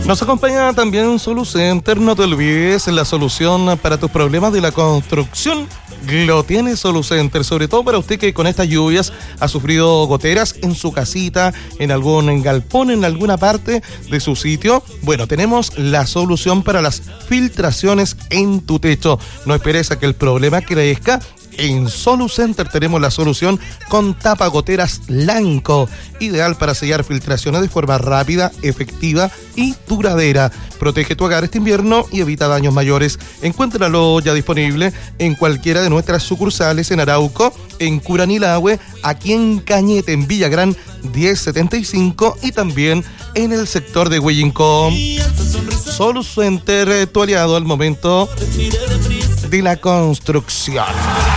Nos acompaña también Solucenter. No te olvides, la solución para tus problemas de la construcción lo tiene Solucenter, sobre todo para usted que con estas lluvias ha sufrido goteras en su casita, en algún galpón, en alguna parte de su sitio. Bueno, tenemos la solución para las filtraciones en tu techo. No esperes a que el problema crezca. En Solucenter tenemos la solución con tapagoteras Lanco, ideal para sellar filtraciones de forma rápida, efectiva y duradera. Protege tu hogar este invierno y evita daños mayores. Encuéntralo ya disponible en cualquiera de nuestras sucursales en Arauco, en Curanilahue, aquí en Cañete, en Villagrán 1075 y también en el sector de Huillincó. Solucenter, tu aliado al momento de la construcción.